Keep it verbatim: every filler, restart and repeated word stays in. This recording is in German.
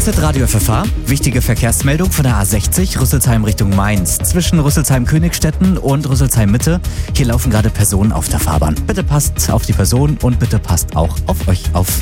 ist Radio F F H. Wichtige Verkehrsmeldung von der A sechzig, Rüsselsheim Richtung Mainz. Zwischen Rüsselsheim-Königstetten und Rüsselsheim-Mitte. Hier laufen gerade Personen auf der Fahrbahn. Bitte passt auf die Person und bitte passt auch auf euch auf.